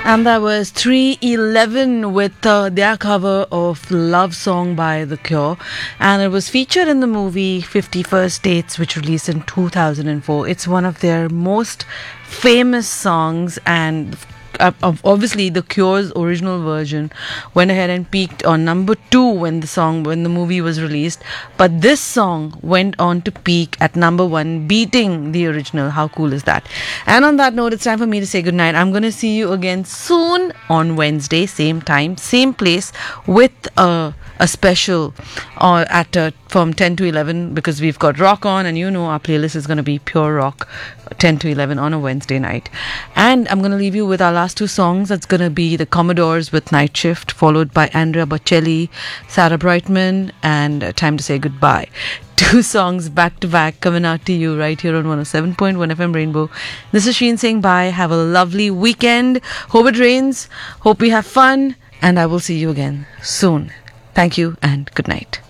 And that was 311 with their cover of Love Song by The Cure. And it was featured in the movie 51st Dates, which released in 2004. It's one of their most famous songs, and obviously The Cure's original version went ahead and peaked on number 2 when the movie was released, but this song went on to peak at number 1, beating the original. How cool is that? And on that note, it's time for me to say goodnight. I'm going to see you again soon on Wednesday, same time, same place, with a special from 10 to 11, because we've got rock on, and you know our playlist is going to be pure rock 10 to 11 on a Wednesday night. And I'm going to leave you with our last 2 songs. That's going to be the Commodores with Night Shift, followed by Andrea Bocelli, Sarah Brightman, and Time to Say Goodbye. 2 songs back to back coming out to you right here on 107.1 FM Rainbow. This is Sheen saying bye. Have a lovely weekend. Hope it rains. Hope we have fun. And I will see you again soon. Thank you and good night.